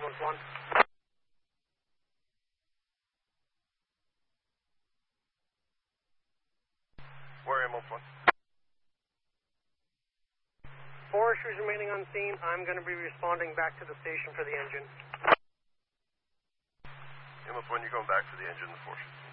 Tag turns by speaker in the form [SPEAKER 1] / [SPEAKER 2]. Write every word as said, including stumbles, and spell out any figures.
[SPEAKER 1] ambulance one.
[SPEAKER 2] Where ambulance one?
[SPEAKER 1] Four issues remaining on scene. I'm going to be responding back to the station for the engine.
[SPEAKER 2] Ambulance one, you're going back for the engine, the forces.